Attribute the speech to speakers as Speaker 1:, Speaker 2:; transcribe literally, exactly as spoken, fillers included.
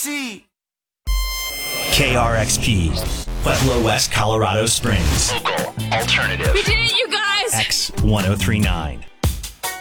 Speaker 1: C.
Speaker 2: K R X P, Pueblo West, Colorado Springs.
Speaker 3: Local, alternative.
Speaker 4: We did it, you guys!
Speaker 2: X ten thirty-nine.